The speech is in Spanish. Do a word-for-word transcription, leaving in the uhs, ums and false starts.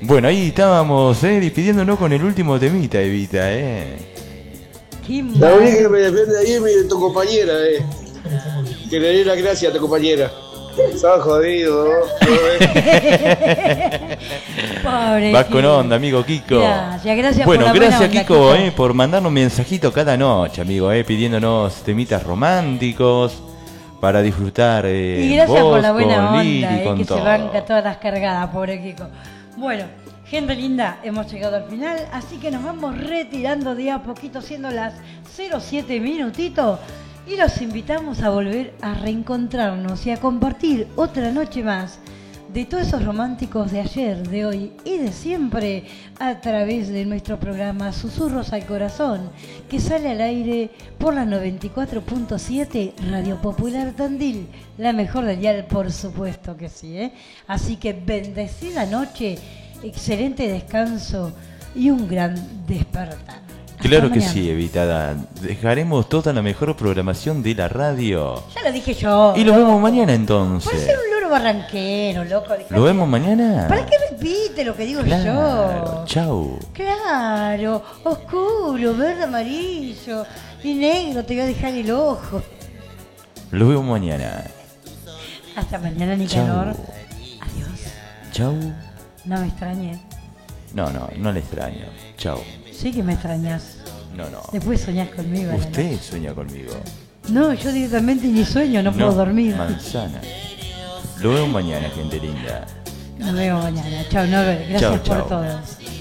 Bueno, ahí estábamos, eh, despidiéndonos con el último temita, Evita, eh. Qué La única que me defiende ahí es tu compañera, eh. Que le dé la gracia a tu compañera. Estaba jodido, ¿no? Pobre Vas Kiko. con onda, amigo Kiko. Gracias, gracias bueno, por la gracias buena onda, Kiko, Kiko. eh, por mandarnos un mensajito cada noche, amigo, eh, pidiéndonos temitas románticos para disfrutar. Eh, Y gracias vos, por la buena con onda, Lili, eh, con que todo. se banca todas las cargadas, pobre Kiko. Bueno, gente linda, hemos llegado al final, así que nos vamos retirando de a poquito, siendo las cero siete minutitos. Y los invitamos a volver a reencontrarnos y a compartir otra noche más de todos esos románticos de ayer, de hoy y de siempre a través de nuestro programa Susurros al Corazón, que sale al aire por la noventa y cuatro punto siete Radio Popular Tandil, la mejor del dial, por supuesto que sí, ¿eh? Así que bendecida noche, excelente descanso y un gran despertar. Claro Hasta que mañana. sí, Evitada. Dejaremos toda la mejor programación de la radio. Ya lo dije yo. Y lo loco. vemos mañana Puede entonces. ser un loro barranquero, loco. dejate. ¿Lo vemos mañana? ¿Para qué repite lo que digo Claro, yo? chau. Claro, oscuro, verde, amarillo y negro, te voy a dejar el ojo. Lo vemos mañana. Hasta mañana, Nicanor. Chau. Adiós. Chau. No me extrañes. No, no, no le extraño. Chau. Sí que me extrañas. No, no. Después soñás conmigo. a la Usted noche. sueña conmigo. No, yo directamente ni sueño, no, puedo dormir. Manzana. Lo vemos mañana, gente linda. Nos vemos mañana. Chao, Norbert. Gracias Chau, por chau. todo.